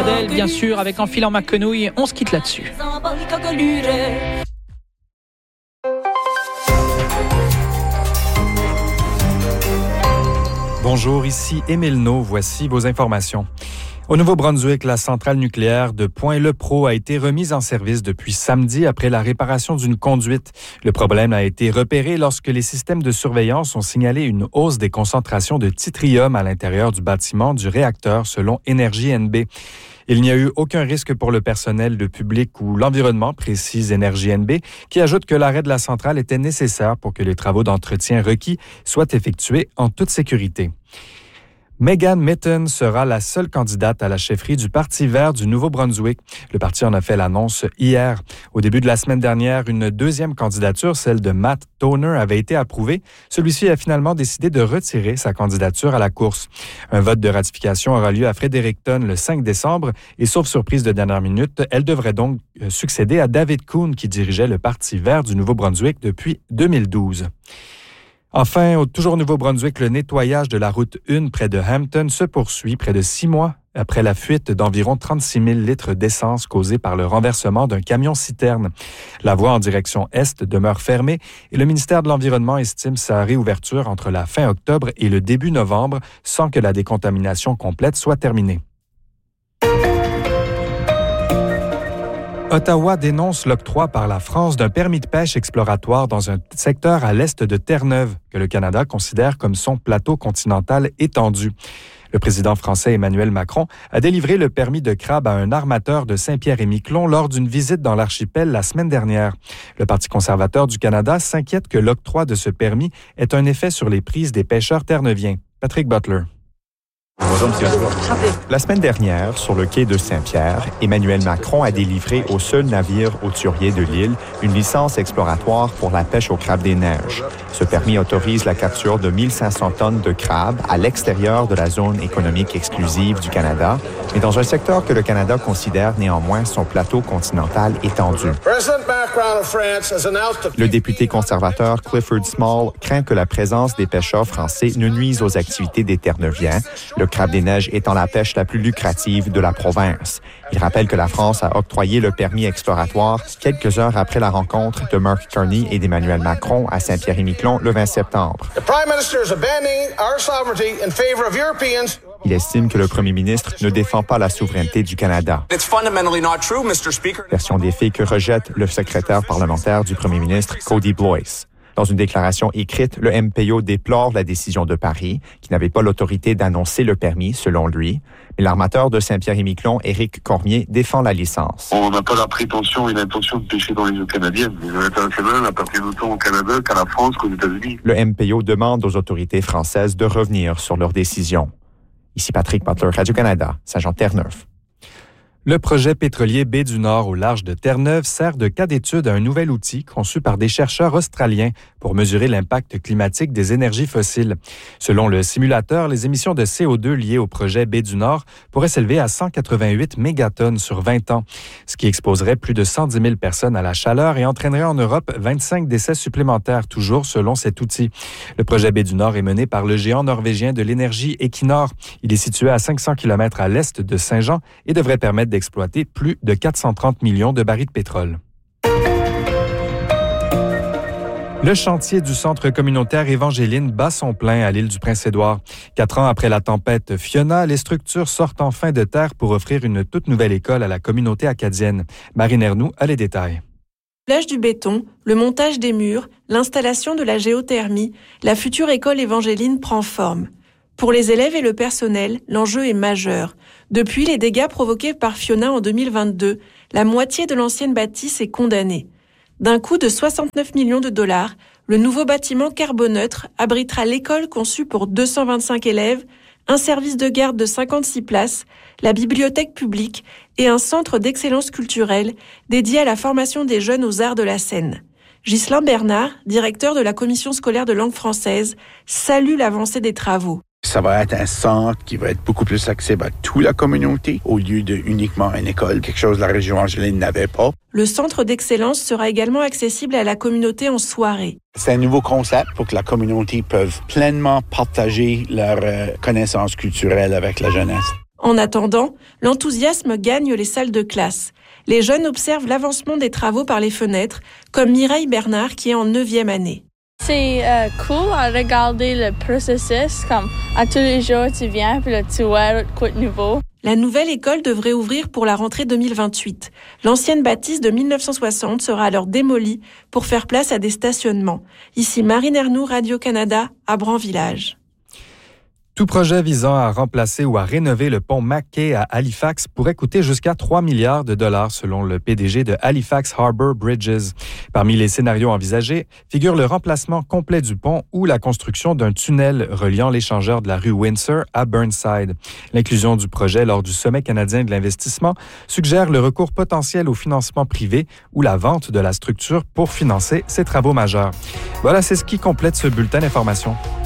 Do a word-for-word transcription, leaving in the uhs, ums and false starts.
Adèle, bien sûr, avec Enfilant ma quenouille. On se quitte là-dessus. Bonjour, ici Émile No. Voici vos informations. Au Nouveau-Brunswick, la centrale nucléaire de Point-le-Pro a été remise en service depuis samedi après la réparation d'une conduite. Le problème a été repéré lorsque les systèmes de surveillance ont signalé une hausse des concentrations de tritium à l'intérieur du bâtiment du réacteur, selon Énergie N B. Il n'y a eu aucun risque pour le personnel, le public ou l'environnement, précise Énergie N B, qui ajoute que l'arrêt de la centrale était nécessaire pour que les travaux d'entretien requis soient effectués en toute sécurité. Megan Mitton sera la seule candidate à la chefferie du Parti vert du Nouveau-Brunswick. Le parti en a fait l'annonce hier. Au début de la semaine dernière, une deuxième candidature, celle de Matt Toner, avait été approuvée. Celui-ci a finalement décidé de retirer sa candidature à la course. Un vote de ratification aura lieu à Fredericton le cinq décembre et, sauf surprise de dernière minute, elle devrait donc succéder à David Kuhn qui dirigeait le Parti vert du Nouveau-Brunswick depuis deux mille douze. Enfin, au toujours Nouveau-Brunswick, le nettoyage de la route un près de Hampton se poursuit près de six mois après la fuite d'environ trente-six mille litres d'essence causée par le renversement d'un camion-citerne. La voie en direction est demeure fermée et le ministère de l'Environnement estime sa réouverture entre la fin octobre et le début novembre sans que la décontamination complète soit terminée. Ottawa dénonce l'octroi par la France d'un permis de pêche exploratoire dans un secteur à l'est de Terre-Neuve, que le Canada considère comme son plateau continental étendu. Le président français Emmanuel Macron a délivré le permis de crabe à un armateur de Saint-Pierre-et-Miquelon lors d'une visite dans l'archipel la semaine dernière. Le Parti conservateur du Canada s'inquiète que l'octroi de ce permis ait un effet sur les prises des pêcheurs terre-neuviens. Patrick Butler. La semaine dernière, sur le quai de Saint-Pierre, Emmanuel Macron a délivré au seul navire hauturier de l'île une licence exploratoire pour la pêche au crabe des neiges. Ce permis autorise la capture de mille cinq cents tonnes de crabes à l'extérieur de la zone économique exclusive du Canada, mais dans un secteur que le Canada considère néanmoins son plateau continental étendu. Le député conservateur Clifford Small craint que la présence des pêcheurs français ne nuise aux activités des Terre-Neuviens, le crabe des neiges étant la pêche la plus lucrative de la province. Il rappelle que la France a octroyé le permis exploratoire quelques heures après la rencontre de Mark Carney et d'Emmanuel Macron à Saint-Pierre-et-Miquelon le vingt septembre. Il estime que le premier ministre ne défend pas la souveraineté du Canada. Version des faits que rejette le secrétaire parlementaire du premier ministre, Cody Blois. Dans une déclaration écrite, le M P O déplore la décision de Paris, qui n'avait pas l'autorité d'annoncer le permis, selon lui. Mais l'armateur de Saint-Pierre-et-Miquelon, Éric Cormier, défend la licence. On n'a pas la prétention et l'intention de pêcher dans les eaux canadiennes. Les eaux internationales appartiennent autant au Canada qu'à la France qu'aux États-Unis. Le M P O demande aux autorités françaises de revenir sur leur décision. Ici Patrick Butler, Radio-Canada, Saint-Jean-Terre-Neuve. Le projet pétrolier Baie du Nord au large de Terre-Neuve sert de cas d'étude à un nouvel outil conçu par des chercheurs australiens pour mesurer l'impact climatique des énergies fossiles. Selon le simulateur, les émissions de C O deux liées au projet Baie du Nord pourraient s'élever à cent quatre-vingt-huit mégatonnes sur vingt ans, ce qui exposerait plus de cent dix mille personnes à la chaleur et entraînerait en Europe vingt-cinq décès supplémentaires, toujours selon cet outil. Le projet Baie du Nord est mené par le géant norvégien de l'énergie Equinor. Il est situé à cinq cents kilomètres à l'est de Saint-Jean et devrait permettre d'exploiter plus de quatre cent trente millions de barils de pétrole. Le chantier du centre communautaire Évangéline bat son plein à l'île du Prince-Édouard. Quatre ans après la tempête Fiona, les structures sortent enfin de terre pour offrir une toute nouvelle école à la communauté acadienne. Marine Ernoux a les détails. Le plage du béton, le montage des murs, l'installation de la géothermie, la future école Évangéline prend forme. Pour les élèves et le personnel, l'enjeu est majeur. Depuis les dégâts provoqués par Fiona en deux mille vingt-deux, la moitié de l'ancienne bâtisse est condamnée. D'un coût de soixante-neuf millions de dollars, le nouveau bâtiment carboneutre abritera l'école conçue pour deux cent vingt-cinq élèves, un service de garde de cinquante-six places, la bibliothèque publique et un centre d'excellence culturelle dédié à la formation des jeunes aux arts de la scène. Ghislain Bernard, directeur de la commission scolaire de langue française, salue l'avancée des travaux. Ça va être un centre qui va être beaucoup plus accessible à toute la communauté au lieu de uniquement une école, quelque chose que la région Angéline n'avait pas. Le centre d'excellence sera également accessible à la communauté en soirée. C'est un nouveau concept pour que la communauté puisse pleinement partager leurs euh, connaissances culturelles avec la jeunesse. En attendant, l'enthousiasme gagne les salles de classe. Les jeunes observent l'avancement des travaux par les fenêtres, comme Mireille Bernard qui est en neuvième année. C'est euh, cool à regarder le processus, comme à tous les jours tu viens puis là tu vois quoi de nouveau. La nouvelle école devrait ouvrir pour la rentrée deux mille vingt-huit. L'ancienne bâtisse de dix-neuf cent soixante sera alors démolie pour faire place à des stationnements. Ici Marine Ernoult, Radio-Canada, à Bran-Village. Tout projet visant à remplacer ou à rénover le pont Mackay à Halifax pourrait coûter jusqu'à trois milliards de dollars selon le P D G de Halifax Harbour Bridges. Parmi les scénarios envisagés figure le remplacement complet du pont ou la construction d'un tunnel reliant l'échangeur de la rue Windsor à Burnside. L'inclusion du projet lors du Sommet canadien de l'investissement suggère le recours potentiel au financement privé ou la vente de la structure pour financer ces travaux majeurs. Voilà, c'est ce qui complète ce bulletin d'information.